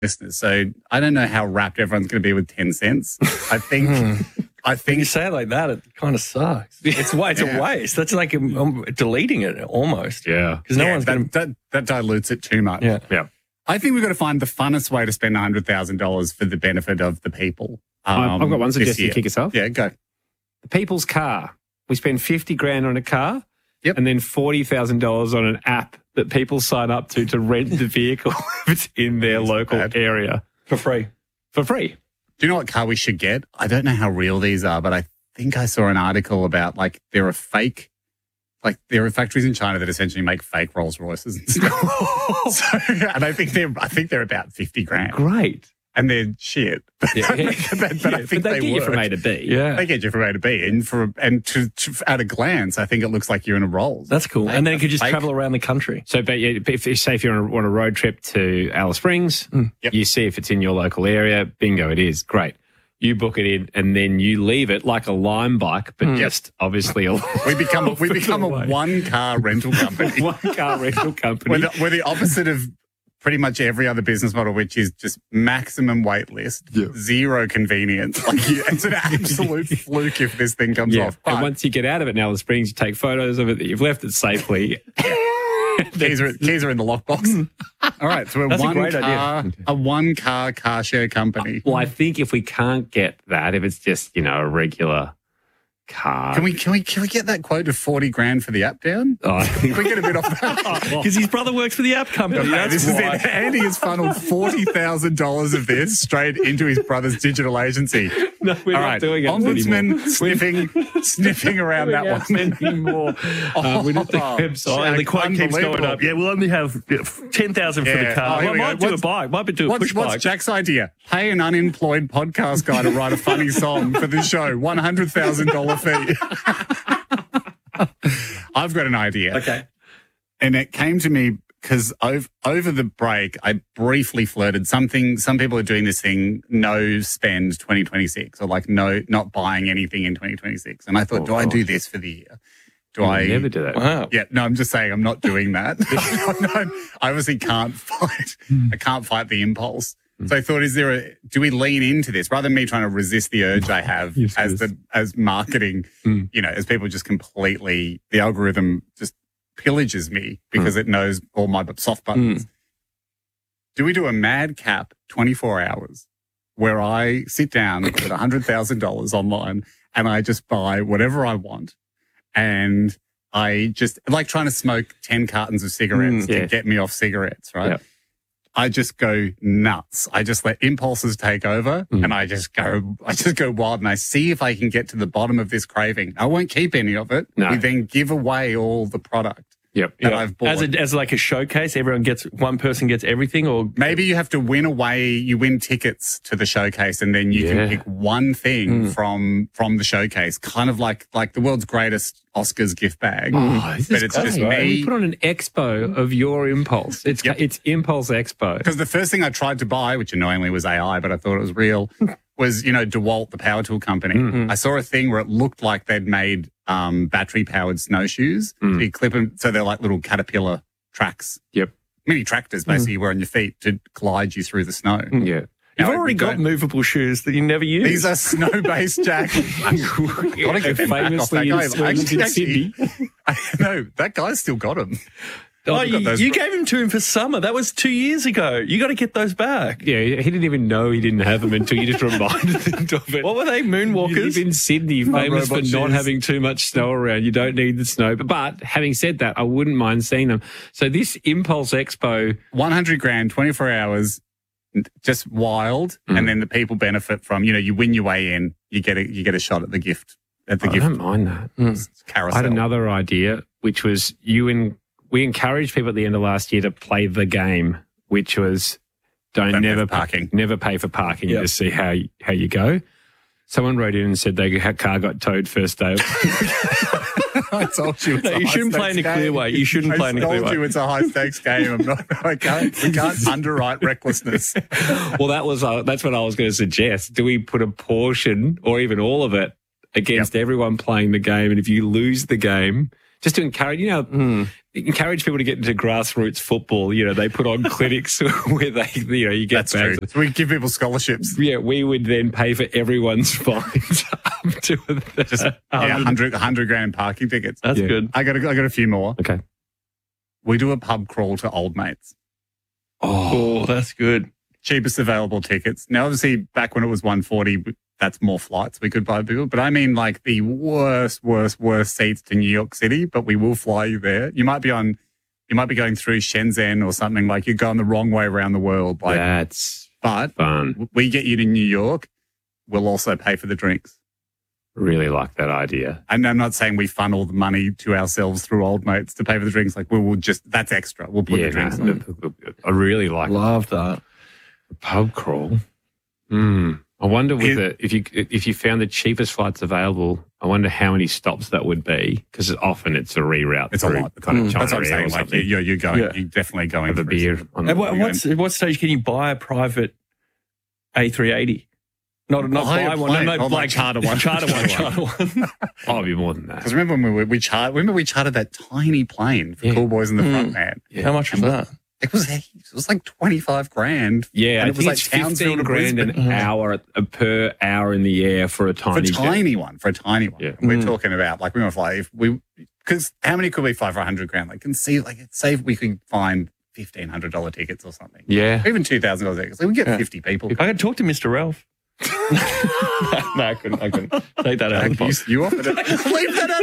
listeners. So I don't know how wrapped everyone's going to be with 10 cents. I think When you say it like that, it kind of sucks. It's a waste. That's like deleting it almost. Yeah. Because no one's going to... that dilutes it too much. Yeah. I think we've got to find the funnest way to spend $100,000 for the benefit of the people. I've got one this suggestion year. to kick us off. Yeah, go. The people's car. We spend $50,000 on a car. Yep. And then $40,000 on an app that people sign up to rent the vehicle if it's in their local area. For free. For free. Do you know what car we should get? I don't know how real these are, but I think I saw an article about there are factories in China that essentially make fake Rolls Royces and stuff. And I think they're about $50,000. Great. And they're shit. But I think they get you work. from A to B. Yeah. They get you from A to B. And to at a glance, I think it looks like you're in a Rolls. That's cool. And then it could just travel around the country. So, but if you're on a road trip to Alice Springs, you see if it's in your local area, bingo, it is. Great. You book it in and then you leave it like a Lime bike, but just obviously we become a one-car rental company. One-car rental company. We're the opposite of pretty much every other business model, which is just maximum wait list, zero convenience. It's an absolute fluke if this thing comes off. But and once you get out of it in Alice Springs, you take photos of it that you've left it safely. keys are in the lockbox. All right, so a one-car car share company. Well, I think if we can't get that, if it's just, a regular car. Can we get that quote of $40,000 for the app down? Can we get a bit off that? Because his brother works for the app company. This is it. Andy has funneled $40,000 of this straight into his brother's digital agency. No, we're not doing it Ombudsman anymore. sniffing around that one. Anymore. We don't think and the quote keeps going up. Yeah, we'll only have 10,000 for the car. I might do a bike. Might do a push bike. What's Jack's idea? Pay an unemployed podcast guy to write a funny song for the show. $100,000 fee. I've got an idea. Okay. And it came to me because over the break, I briefly flirted something. Some people are doing this thing, no spend 2026 or not buying anything in 2026. And I thought, do I do this for the year? I never do that? Wow. Yeah, no, I'm just saying I'm not doing that. I obviously can't fight. I can't fight the impulse. So I thought, do we lean into this rather than me trying to resist the urge I have as marketing, as people just the algorithm just pillages me because it knows all my soft buttons. Do we do a madcap 24 hours where I sit down with $100,000 online and I just buy whatever I want and I just like trying to smoke 10 cartons of cigarettes to get me off cigarettes, right? Yep. I just go nuts. I just let impulses take over and I just go wild and I see if I can get to the bottom of this craving. I won't keep any of it. No. We then give away all the product. That I've bought. As like a showcase, one person gets everything, or maybe you have to win tickets to the showcase and then you can pick one thing from the showcase, kind of like the world's greatest Oscars gift bag. But it's just me. You put on an expo of your impulse. It's Impulse Expo. Because the first thing I tried to buy, which annoyingly was AI, but I thought it was real, was, DeWalt, the power tool company. I saw a thing where it looked like they'd made battery-powered snowshoes. So you clip them, so they're like little caterpillar tracks. Yep. Mini tractors, basically, you wear on your feet to glide you through the snow. Yeah. You've already got movable shoes that you never use. These are snow-based, Jack. Gotta get them back off that guy. Actually, no, that guy's still got them. You gave them to him for summer. That was 2 years ago. You got to get those back. Yeah, he didn't even know he didn't have them until you just reminded him of it. What were they, moonwalkers? You live in Sydney, famous for not having too much snow around. You don't need the snow. But having said that, I wouldn't mind seeing them. So this Impulse Expo... $100,000, 24 hours, just wild. And then the people benefit from, you win your way in, you get a shot at the gift. I don't mind that. Carousel. I had another idea, which was we encouraged people at the end of last year to play the game, which was never pay for parking to see how you go. Someone wrote in and said their car got towed first day. I told you you shouldn't play in a clear way. You shouldn't play in a clear way. I told you it's a high stakes game. We can't underwrite recklessness. Well, that's what I was going to suggest. Do we put a portion or even all of it against everyone playing the game? And if you lose the game, just to encourage, encourage people to get into grassroots football. They put on clinics where they, you get That's bags. true. So we give people scholarships. Yeah, we would then pay for everyone's fines up to just 100 grand parking tickets. That's good. I got a few more. Okay. We do a pub crawl to Old Mates. Oh, that's good. Cheapest available tickets. Now, obviously, back when it was 140, that's more flights we could buy people. But I mean, like the worst seats to New York City. But we will fly you there. You might be going through Shenzhen or something. Like you're going the wrong way around the world. That's fun. We get you to New York. We'll also pay for the drinks. Really like that idea. And I'm not saying we funnel the money to ourselves through Old Mates to pay for the drinks. Like that's extra. We'll put the drinks on. I really Love that. The pub crawl. I wonder if you found the cheapest flights available, I wonder how many stops that would be, because often it's a reroute. It's a lot. Kind of China that's what I'm saying. Like you're definitely going. Have a beer. At what stage can you buy a private A380? Not buy one. No, like charter one. Charter one. Oh, it'd be more than that. Because remember when we chartered that tiny plane for Cool Boys in the Front, man. Yeah. How much was that? It was like 25 grand. Yeah, and I think it's 15 grand an hour per hour in the air for a tiny one. For a tiny one. Yeah. We're talking about like we want to fly because how many could we fly for 100 grand? Like say if we could find $1,500 tickets or something. Yeah, or even $2,000 tickets. Like we get 50 people. I could talk to Mr. Ralph. No, I couldn't. Take that out of the pod. You offered it. Leave that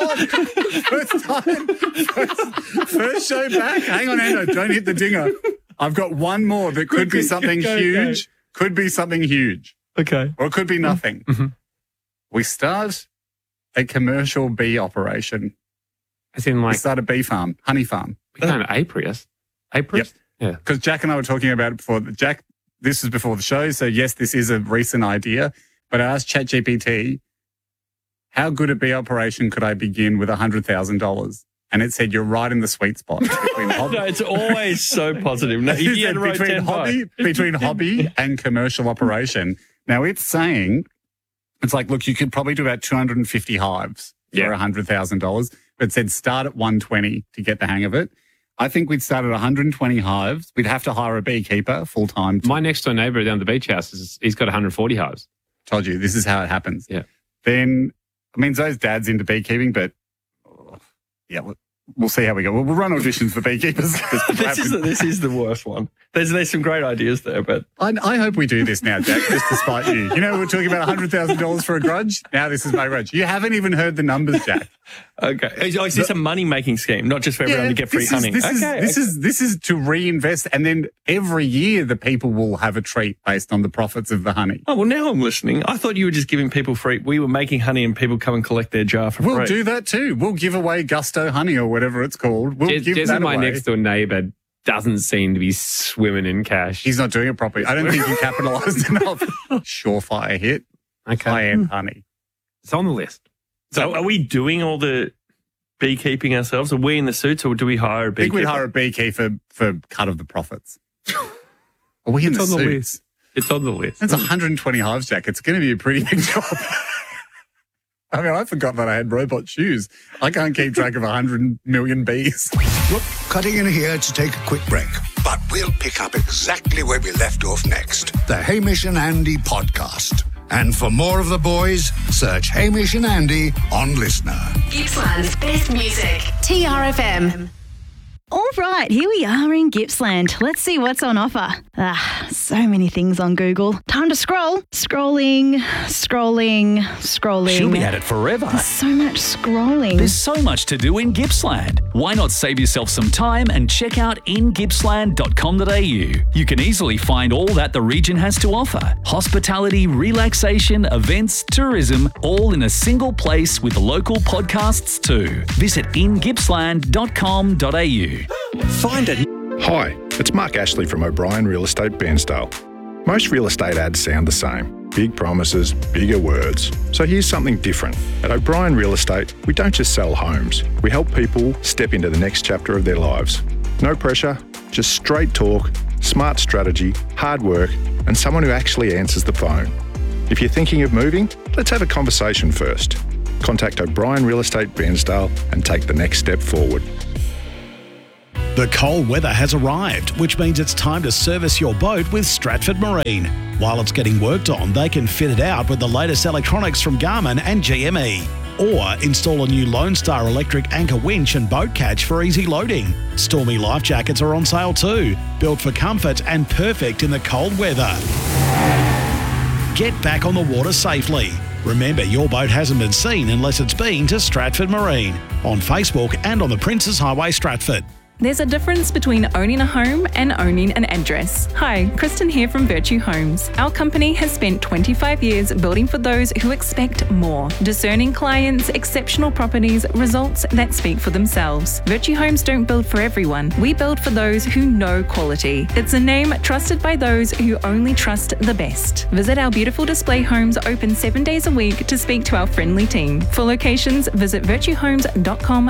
out of the pod. First show back. Hang on, Ando. Don't hit the dinger. I've got one more that could be something huge. Could be something huge. Okay. Or it could be nothing. Mm-hmm. We start a commercial bee operation. As in, like, we start a bee farm, honey farm. We kind of Apiarist. Yep. Yeah. Because Jack and I were talking about it before. Jack, this was before the show, so yes, this is a recent idea. But I asked ChatGPT, how good a bee operation could I begin with $100,000? And it said, you're right in the sweet spot. No, it's always so positive. No, between hobby and commercial operation. Now, it's like, look, you could probably do about 250 hives for $100,000. But it said start at 120 to get the hang of it. I think we'd start at 120 hives. We'd have to hire a beekeeper full-time. My next-door neighbour down the beach house, he's got 140 hives. Told you, this is how it happens. Yeah. Then, I mean, Zoe's dad's into beekeeping, but we'll see how we go. We'll run auditions for beekeepers. This is the worst one. There's some great ideas there, but I hope we do this now, Jack, just to spite you. You know, we're talking about $100,000 for a grudge. Now this is my grudge. You haven't even heard the numbers, Jack. Okay. Is this a money-making scheme, not just for everyone to get free honey? This is to reinvest, and then every year the people will have a treat based on the profits of the honey. Oh, well, now I'm listening. I thought you were just giving people free. We were making honey and people come and collect their jar for free. We'll do that too. We'll give away Gusto honey or whatever it's called. We'll give that away. My next-door neighbour doesn't seem to be swimming in cash. He's not doing it properly. I don't think he capitalised enough. Surefire hit. Okay. High-end honey. It's on the list. So are we doing all the beekeeping ourselves? Are we in the suits or do we hire a beekeeper? I think we'd hire a beekeeper for cut of the profits. Are we in the suits? It's on the list. It's 120 hives, Jack. It's going to be a pretty big job. I mean, I forgot that I had robot shoes. I can't keep track of 100 million bees. Look, cutting in here to take a quick break. But we'll pick up exactly where we left off next. The Hamish and Andy podcast. And for more of the boys, search Hamish and Andy on Listener. Gippsland's best music. TRFM. All right, here we are in Gippsland. Let's see what's on offer. So many things on Google. Time to scroll. Scrolling. She'll be at it forever. There's so much scrolling. There's so much to do in Gippsland. Why not save yourself some time and check out ingippsland.com.au? You can easily find all that the region has to offer. Hospitality, relaxation, events, tourism, all in a single place with local podcasts too. Visit ingippsland.com.au. Find it. Hi, it's Mark Ashley from O'Brien Real Estate Bairnsdale. Most real estate ads sound the same. Big promises, bigger words. So here's something different. At O'Brien Real Estate, we don't just sell homes. We help people step into the next chapter of their lives. No pressure, just straight talk, smart strategy, hard work, and someone who actually answers the phone. If you're thinking of moving, let's have a conversation first. Contact O'Brien Real Estate Bairnsdale and take the next step forward. The cold weather has arrived, which means it's time to service your boat with Stratford Marine. While it's getting worked on, they can fit it out with the latest electronics from Garmin and GME. Or install a new Lone Star electric anchor winch and boat catch for easy loading. Stormy life jackets are on sale too, built for comfort and perfect in the cold weather. Get back on the water safely. Remember, your boat hasn't been seen unless it's been to Stratford Marine, on Facebook and on the Princes Highway, Stratford. There's a difference between owning a home and owning an address. Hi, Kristen here from Virtue Homes. Our company has spent 25 years building for those who expect more. Discerning clients, exceptional properties, results that speak for themselves. Virtue Homes don't build for everyone. We build for those who know quality. It's a name trusted by those who only trust the best. Visit our beautiful display homes open 7 days a week to speak to our friendly team. For locations, visit virtuehomes.com.au.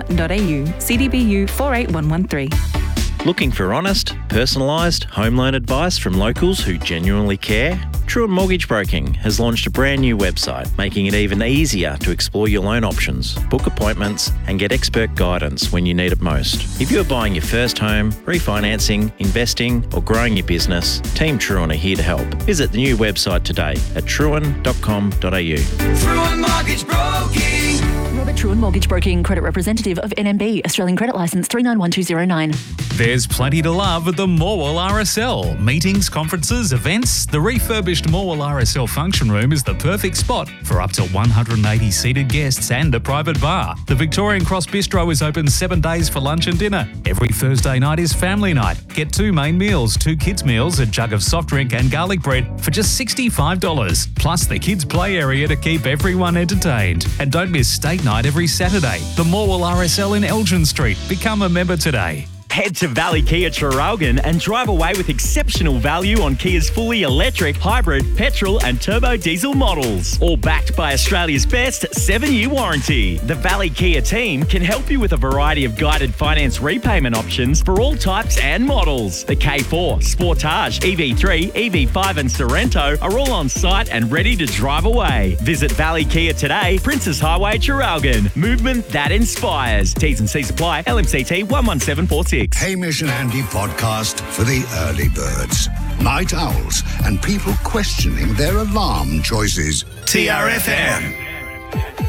CDBU 48113. Looking for honest, personalised home loan advice from locals who genuinely care? Truant Mortgage Broking has launched a brand new website, making it even easier to explore your loan options, book appointments, and get expert guidance when you need it most. If you're buying your first home, refinancing, investing, or growing your business, Team Truant are here to help. Visit the new website today at truant.com.au. Truant Mortgage Broking. Robert Truant Mortgage Broking, credit representative of NMB, Australian Credit Licence 391209. There's plenty to love at the Morwell RSL. Meetings, conferences, events. The refurbished Morwell RSL function room is the perfect spot for up to 180 seated guests and a private bar. The Victorian Cross Bistro is open 7 days for lunch and dinner. Every Thursday night is family night. Get 2 main meals, 2 kids meals, a jug of soft drink and garlic bread for just $65. Plus the kids play area to keep everyone entertained. And don't miss steak night every Saturday. The Morwell RSL in Elgin Street. Become a member today. Head to Valley Kia Traralgon and drive away with exceptional value on Kia's fully electric, hybrid, petrol and turbo diesel models. All backed by Australia's best 7-year warranty. The Valley Kia team can help you with a variety of guided finance repayment options for all types and models. The K4, Sportage, EV3, EV5 and Sorrento are all on site and ready to drive away. Visit Valley Kia today, Princes Highway, Traralgon. Movement that inspires. T's and C's apply. LMCT 11746. Hamish and Andy podcast for the early birds, night owls, and people questioning their alarm choices. TRFM.